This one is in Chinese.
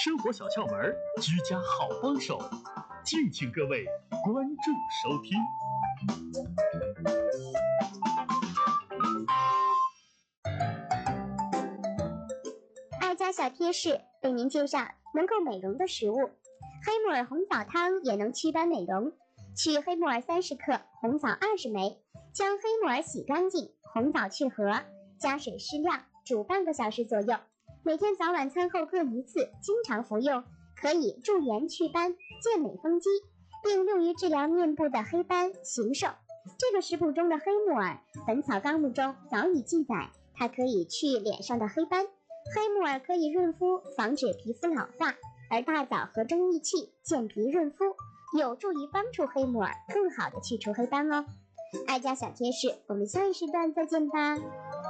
生活小窍门，居家好帮手，敬请各位关注收听。 爱家小贴士为您介绍能够美容的食物。黑木耳红枣汤也能祛斑美容。取黑木耳30克，红枣20枚，将黑木耳洗干净，红枣去核，加水适量，煮半个小时左右。每天早晚餐后各1次，经常服用，可以驻颜祛斑、健美丰肌，并用于治疗面部的黑斑、形瘦。这个食谱中的黑木耳，《本草纲目》中早已记载，它可以去脸上的黑斑。黑木耳可以润肤，防止皮肤老化，而大枣合中益气，健脾润肤，有助于帮助黑木耳更好的去除黑斑哦。爱家小贴士，我们下一时段再见吧。